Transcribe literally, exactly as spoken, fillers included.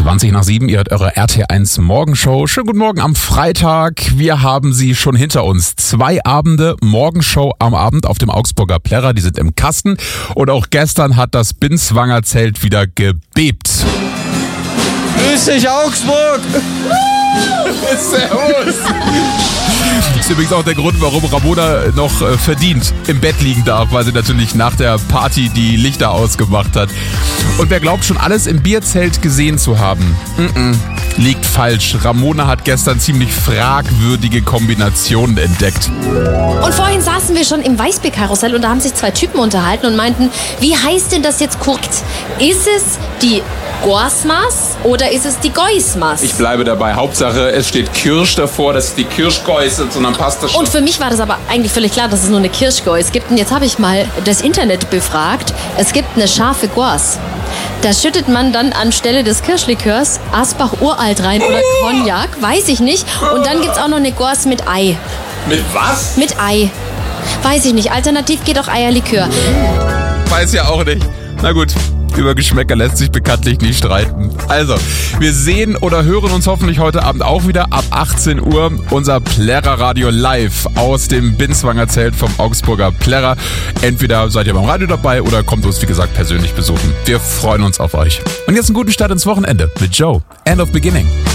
zwanzig nach sieben, ihr hört eure R T eins Morgenshow. Schönen guten Morgen am Freitag. Wir haben sie schon hinter uns. Zwei Abende Morgenshow am Abend auf dem Augsburger Plärrer. Die sind im Kasten. Und auch gestern hat das Binswanger Zelt wieder gebebt. Grüß dich, Augsburg! Servus! Das ist übrigens auch der Grund, warum Ramona noch äh, verdient im Bett liegen darf, weil sie natürlich nach der Party die Lichter ausgemacht hat. Und wer glaubt schon alles im Bierzelt gesehen zu haben, mm-mm, liegt falsch. Ramona hat gestern ziemlich fragwürdige Kombinationen entdeckt. Und vorhin saßen wir schon im Weißbierkarussell und da haben sich zwei Typen unterhalten und meinten, wie heißt denn das jetzt korrekt? Ist es die Gorsmas oder ist es die Geusmas? Ich bleibe dabei. Hauptsache, es steht Kirsch davor, das ist die Kirschgeus und dann passt das schon. Und für mich war das aber eigentlich völlig klar, dass es nur eine Kirschgeus gibt. Und jetzt habe ich mal das Internet befragt. Es gibt eine scharfe Gors. Da schüttet man dann anstelle des Kirschlikörs Asbach Uralt rein oder Cognac, weiß ich nicht. Und dann gibt es auch noch eine Gors mit Ei. Mit was? Mit Ei. Weiß ich nicht. Alternativ geht auch Eierlikör. Weiß ja auch nicht. Na gut. Über Geschmäcker lässt sich bekanntlich nicht streiten. Also, wir sehen oder hören uns hoffentlich heute Abend auch wieder ab achtzehn Uhr. Unser Plärrer-Radio live aus dem Binswanger Zelt vom Augsburger Plärrer. Entweder seid ihr beim Radio dabei oder kommt uns, wie gesagt, persönlich besuchen. Wir freuen uns auf euch. Und jetzt einen guten Start ins Wochenende mit Joe. End of Beginning.